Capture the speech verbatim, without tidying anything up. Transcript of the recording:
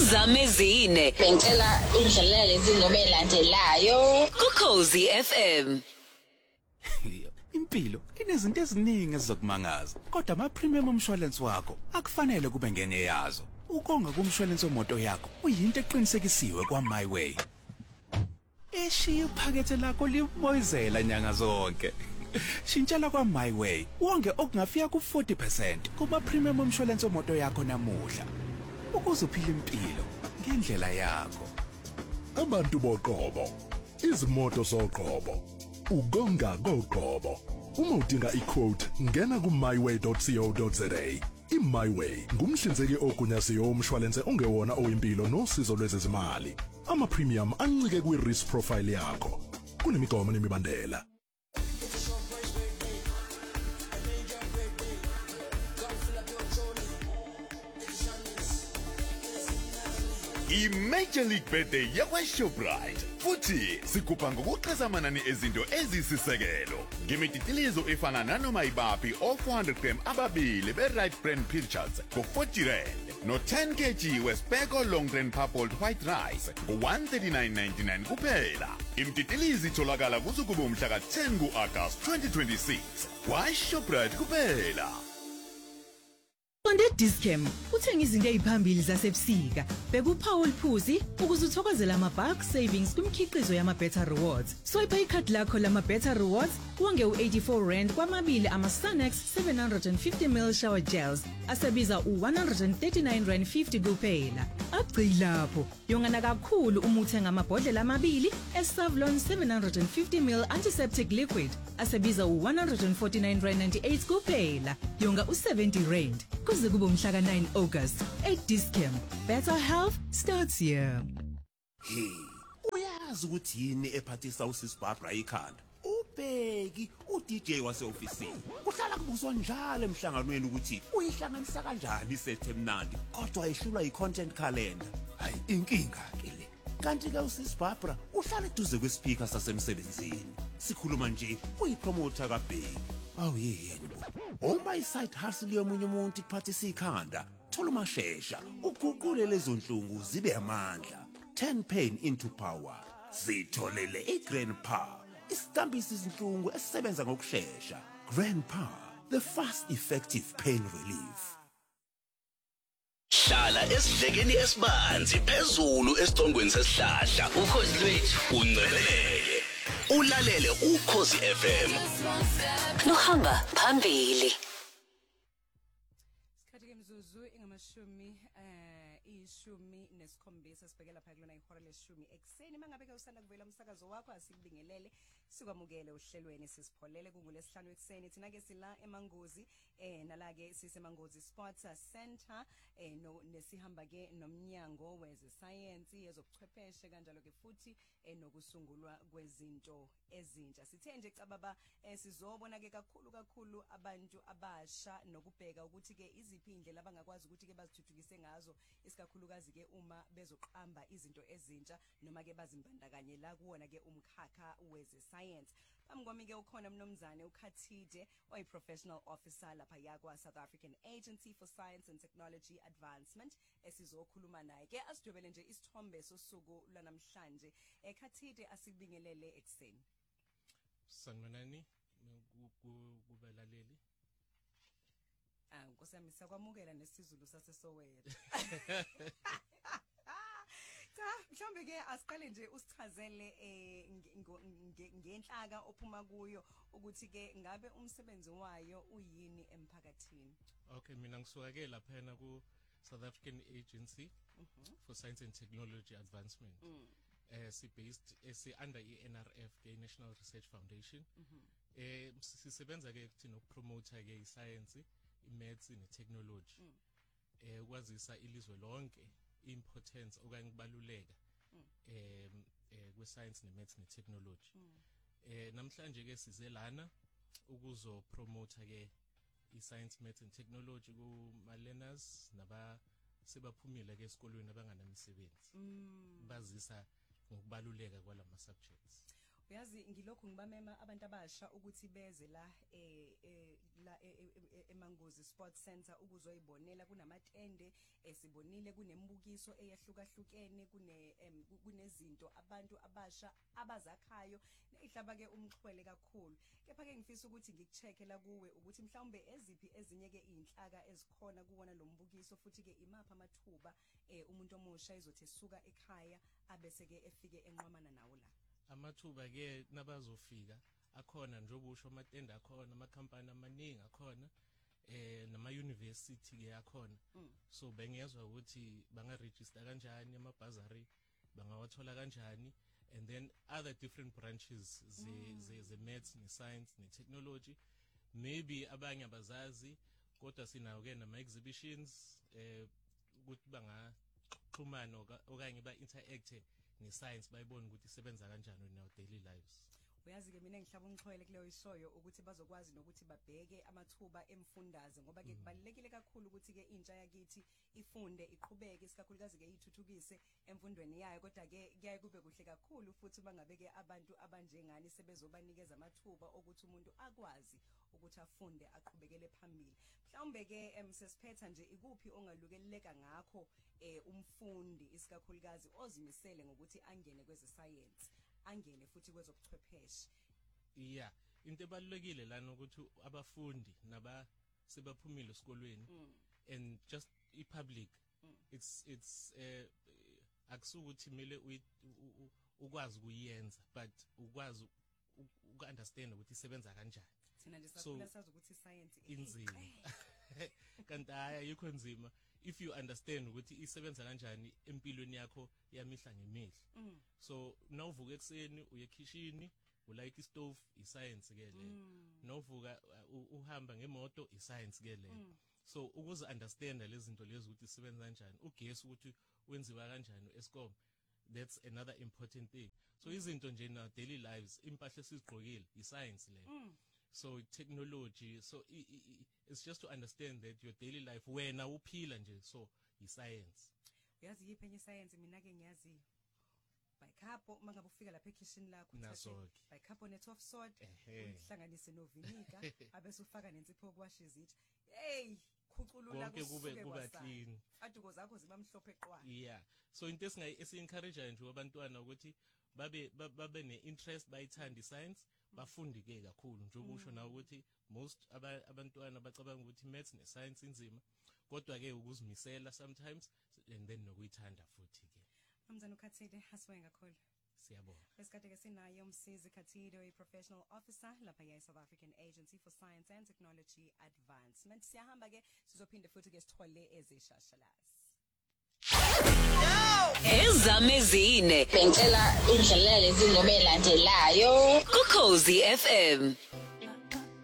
Zamezine. Bengicela ungidlalele lezi ngoma ezilandelayo. Ukhozi F M. Impilo inezinto eziningi ezizokumangaza, kodwa ama premium umshwalense wakho akufanele kube ngene yazo. Ukonga kumshwalense wemoto yakho uyinto eqinisekisiwe kwa MyWay. Eshiya iphakethe lakho liboyizela nyanga zonke. Shintshela kwa MyWay wonke okungafika ku forty percent kuma premium umshwalense wemoto yakho namuhla. Ukuze uphile impilo ngendlela yakho. Abantu boqobo, izimoto zoqobo, ugonga goqobo. Uma udinga iquote ngena ku my way dot co dot za. iMyWay ngumhlinzeki ogunyaziwe womshwalense ongewona oyimpilo nosizo lwezezimali. Ama premium ancike kwi risk profile yakho. Kunemigomo nemibandela. I-Major League Birthday yakwa-Shoprite futhi sikhupha ngokuxhasa amanani ezinto ezisisekelo ngemititilizo efana nanoma ibaphi o four hundred gram ababili be-Right Brand Pilchards ngo-forty rand no-ten kilograms we-Speco Long Grain Parboiled White Rice ngo-one thirty-nine ninety-nine kuphela. Imtitilizi itholakala kusuku bomhla ka-ten ku-August twenty twenty-six kwa-Shoprite kuphela. Onde Discam uthenga izinto eziphambili zasebusika bekuphawu oluphuzi ukuze uthokozele ama bulk savings kumkhiqizo yama Beta Rewards. Swipe icard lakho lama Beta Rewards wonge u eighty-four rand kwamabili ama Sanex seven hundred fifty milliliter shower gels asebiza u one hundred thirty-nine rand fifty kuphela. Agcilapho yongana kakhulu uma uthenga amabhodlela amabili eSavlon seven hundred fifty milliliter antiseptic liquid asebiza u one hundred forty-nine rand ninety-eight kuphela. Yonga u seventy rand. Kuze kube umhla ka nine August at Discam. Better health starts here. Hey, uyazi ukuthi yini ephathisa uSis Barbara ikhanda? Ubheki u-D J waseofisini. Uhlala kubuzwa njalo emhlanganweni ukuthi uyihlanganisa kanjani isethe emnandi kodwa ehlulwa yi-content calendar. Hayi inkinga ke le. Kanti ke uSis Barbara uhlala eduze kwespeaker sasemsebenzini. Sikhuluma nje uyipromoter kaBheki. Awu yini bo. Uma iside hustle yomunye umuntu ikuphathisa ikhanda, thola umashesha, uguqule lezo nhlungu zibe amandla. Turn pain into power. Zitholele iGrandpa. Isitambisi izinhlungu esisebenza ngokusheshsha. Grandpa, the fast effective pain relief. Hlala esidlekeni esibanzi phezulu esicongweni sesihlahla. Ukhozi lwethu unceleke. Ulalele Ukhozi F M. Nohamba phambili. Sikhathi ke mzuzu ingamashumi eh ishumi nesikhombisa sibhekela phakathi lona ihora leshumi ekseni mangabe ke usanda kuvela umsakazo wakho asikubingelele sikwamukele uhlelweni sisipholele kungolesihlanu ekseni thina ke sila eMangozi eh nala ke siseMangozi Sports Center eh no nesihamba ke nomnyango weze science yezobuchwepheshe kanjalo ke futhi enokusungulwa kwezinto ezintsha. Sithe nje cababa sizobona ke kakhulu kakhulu abantu abasha nokubheka ukuthi ke iziphi indlela abangakwazi ukuthi ke bazithuthukise ngazo isikakhulukazi ke uma bezoqamba izinto ezintsha noma ke bazimbandakanye la kuwona ke umkhakha weze science. Bamngwami ke ukhona umnomzane uKhathide oyi professional officer lapha yakwa South African Agency for Science and Technology Advancement esizokhuluma naye ke asidwebele nje isithombe sosuku lanamhlanje. eKhathide asibingelele ekseni. Sanibonani kubalaleli. Ah nkosami siyakwamukela nesizulu saseSoweto. Cha mhlambe ke asiqale nje usichazele eh ngenhlaka ophuma kuyo ukuthi ke ngabe umsebenzi wayo uyini emphakathini. Okay mina ngisuka ke lapha ku South African Agency for Science and Technology Advancement. Eh si based si under i-N R F ke National Research Foundation. Eh sisebenza ke ukuthi no promoter ke iscience, i-medicine ne-technology. Eh kwazisa ilizwe lonke importance okanye kubaluleka eh kwe science ne medicine technology. Eh namhlanje ke size lana ukuzo promoter ke i science medicine technology ku ma learners naba sebaphumile ke esikolweni abanganamisebenzi. Bazisa ngokubaluleka kwalama subjects. Uyazi ngilokhu ngibamema abantu abasha ukuthi beze la eh eh, la e- e- e- eMangozi Sports Center ukuzoyibonela kunamatende esibonile kunembukiso eyahlukahlukene kune em, ku- kunezinto abantu abasha abazakhayo ihlaba ke umxhwele kakhulu kepha ke ngifisa ukuthi ngikucheck la kuwe ukuthi mhlawumbe eziphi ezinye ke inhlaka ezikhona kuwona lo mbukiso futhi ke imapha amathuba eh umuntu omusha izothi esuka ekhaya abese ke efike enqwamana nawo la. Amathuba ke nabazofika akhona njengoba usho amatende akhona amakhampani amaningi akhona eh nama university ke akhona so bengiyezwa ukuthi banga register kanjani amabhazari bangawathola kanjani and then other different branches ze ze ze maths ne science ne technology maybe abanye abazazi kodwa sinawo ke nama exhibitions eh ukuthi banga xhumana okanye ba interact ne science bayibona ukuthi isebenza kanjani in our daily lives. Uyazi ke mina ngihlaba umxhwele kuleyo ishoyo ukuthi bazokwazi nokuthi babheke amathuba emfundaze ngoba ke kubalekile kakhulu ukuthi ke intsha yakithi ifunde iqhubeke isikakhulukazi ke ithuthukise emfundweni yayo kodwa ke kuyaye kube kuhle kakhulu futhi bangabeke abantu abanjengani sebezobanikeza amathuba ukuthi umuntu akwazi ukuthi afunde aqhubekele phambili. Mhlawumbe ke emsesiphetha nje ikuphi ongalukeleka ngakho eh umfundi isikakhulukazi ozimisele ngokuthi angene kweze science angene futhi kwezobuchwepheshe. Yeah, into ebalulekile lana ukuthi abafundi naba sebaphumile esikolweni and just ipublic it's it's eh akusukuthi mele ukwazi kuyenza but ukwazi ukunderstand ukuthi isebenza kanjani. Thina nje sakhula sazi ukuthi science inzima kanti haya yikho nzima if you understand ukuthi isebenza kanjani empilweni yakho yamihla ngemihla. So nawuvuka ekseni uye ekitchen ulight istove iscience ke le nawuvuka uhamba ngemoto iscience ke le so ukuze understand lezi zinto lezi ukuthi isebenza kanjani ugesi ukuthi wenziwa kanjani eskom that's another important thing. So izinto nje na daily lives impahla esizigqokile iscience le so technology so I, I, it's just to understand that your daily life wena uphila nje so iscience. Uyazi yiphi enye science mina ke ngiyazi by capo mangabe ufika lapha ekitchen lakho uthathe by carbonate of soda uhlanganise no vinegar abese ufaka nensipho yokuwasha izitsha hey khuculula kube kube clean aduko zakho ziba mhlophe eqwa. Yeah, so into esingayi esi encourage nje abantwana ukuthi babe babe ne interest bayithanda science bafundi ke kakhulu njengoba usho nawe ukuthi most abantwana bacabanga ukuthi maths ne science inzima kodwa ke ukuzimisela sometimes and then nokuyithanda futhi ke. Mzansi uKhathide asibonge kakhulu. Siyabonga. Lesikade ke sinaye umsizi Khatide oyi professional officer lapha ye South African Agency for Science and Technology Advancement. Siyahamba ke sizophinde futhi ke sithole ezeshashalazi. Ezamezine Bengicela indlela lezi ngoma elandelayo ku Cozi F M.